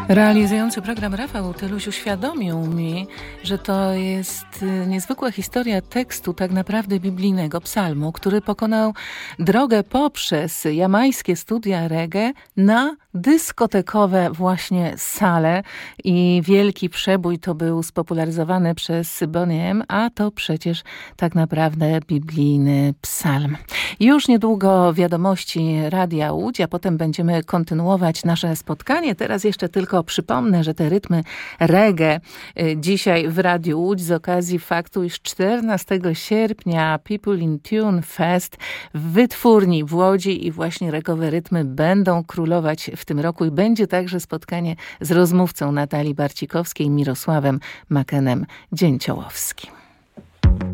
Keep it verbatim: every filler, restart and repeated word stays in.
Realizujący program Rafał Tyluś uświadomił mi, że to jest niezwykła historia tekstu tak naprawdę biblijnego, psalmu, który pokonał drogę poprzez jamańskie studia reggae na dyskotekowe właśnie sale i wielki przebój to był spopularyzowany przez Bonnie M, a to przecież tak naprawdę biblijny psalm. Już niedługo wiadomości Radia Łódź, a potem będziemy kontynuować nasze spotkanie. Teraz jeszcze tylko przypomnę, że te rytmy reggae dzisiaj w Radiu Łódź z okazji faktu, iż czternastego sierpnia People in Tune Fest w Wytwórni w Łodzi i właśnie reggae'owe rytmy będą królować w tym roku i będzie także spotkanie z rozmówcą Natalii Barcikowskiej i Mirosławem Makenem Dzięciołowskim.